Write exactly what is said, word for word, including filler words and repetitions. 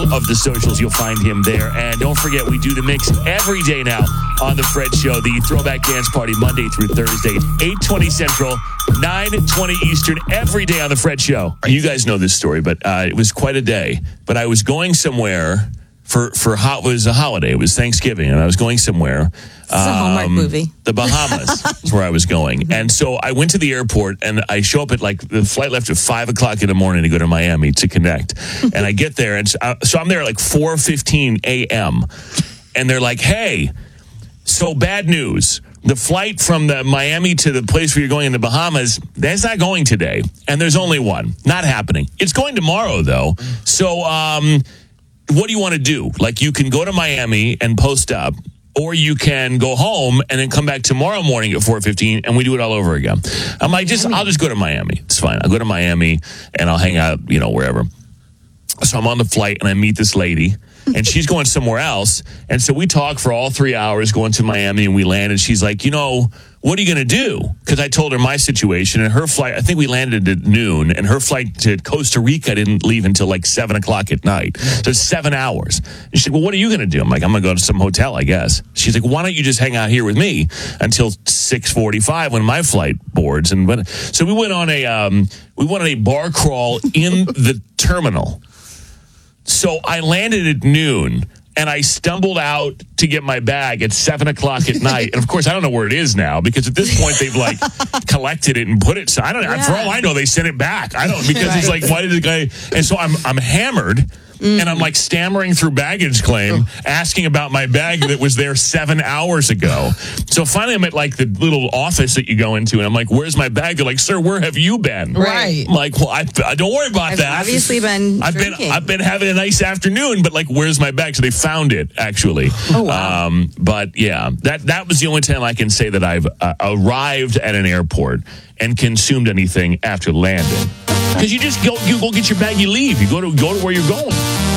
of the socials, you'll find him there. And don't forget, we do the mix every day now on The Fred Show, the Throwback Dance Party, Monday through Thursday, eight twenty Central, nine twenty Eastern, every day on The Fred Show. You guys know this story, but uh, it was quite a day. But I was going somewhere for, for ho- it was a holiday. It was Thanksgiving, and I was going somewhere. It's a Hallmark um, movie. The Bahamas is where I was going. And so I went to the airport, and I show up at like, the flight left at five o'clock in the morning to go to Miami to connect. And I get there, and so, uh, so I'm there at like four fifteen a.m. And they're like, hey, so bad news. The flight from the Miami to the place where you're going in the Bahamas, that's not going today. And there's only one. Not happening. It's going tomorrow, though. So um, what do you want to do? Like, you can go to Miami and post up, or you can go home and then come back tomorrow morning at four fifteen, and we do it all over again. I'm like, just I'll just go to Miami. It's fine. I'll go to Miami, and I'll hang out, you know, wherever. So I'm on the flight, and I meet this lady, and she's going somewhere else. And so we talk for all three hours going to Miami, and we land, and she's like, you know, what are you going to do? Because I told her my situation, and her flight, I think we landed at noon, and her flight to Costa Rica didn't leave until like seven o'clock at night. So it's seven hours. And she's like, well, what are you going to do? I'm like, I'm going to go to some hotel, I guess. She's like, why don't you just hang out here with me until six forty-five when my flight boards? And when, so we went on a, um, we went on a bar crawl in the terminal. So I landed at noon, and I stumbled out to get my bag at seven o'clock at night. And, of course, I don't know where it is now, because at this point they've, like, collected it and put it. So I don't know. Yeah. For all I know, they sent it back. I don't, because Right. it's like, why did the guy... And so I'm I'm hammered, mm. and I'm, like, stammering through baggage claim, asking about my bag that was there seven hours ago. So finally I'm at, like, the little office that you go into, and I'm like, where's my bag? They're like, sir, where have you been? Right. I'm like, well, I, I don't worry about I've that. obviously been I've drinking. been I've been having a nice afternoon, but like, where's my bag? So they found it, actually. Oh, wow. Um, but yeah, that that was the only time I can say that I've uh, arrived at an airport and consumed anything after landing. Because you just go you go get your bag, you leave, you go to go to where you're going.